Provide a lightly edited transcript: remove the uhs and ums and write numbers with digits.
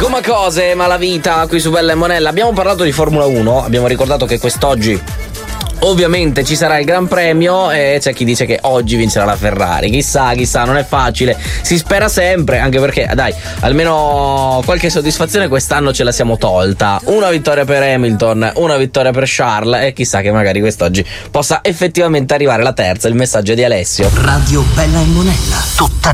Come cose, ma la vita qui su Bella e Monella. Abbiamo parlato di Formula 1, abbiamo ricordato che quest'oggi ovviamente ci sarà il Gran Premio e c'è chi dice che oggi vincerà la Ferrari. Chissà, non è facile. Si spera sempre, anche perché, dai, almeno qualche soddisfazione quest'anno ce la siamo tolta. Una vittoria per Hamilton, una vittoria per Charles e chissà che magari quest'oggi possa effettivamente arrivare la terza. Il messaggio di Alessio. Radio Bella e Monella, tutta